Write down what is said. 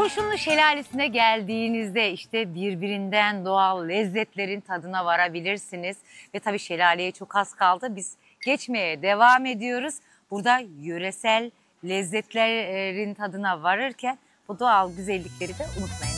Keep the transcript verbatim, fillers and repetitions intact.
Kurşunlu Şelalesi'ne geldiğinizde işte birbirinden doğal lezzetlerin tadına varabilirsiniz. Ve tabii şelaleye çok az kaldı. Biz geçmeye devam ediyoruz. Burada yöresel lezzetlerin tadına varırken bu doğal güzellikleri de unutmayın.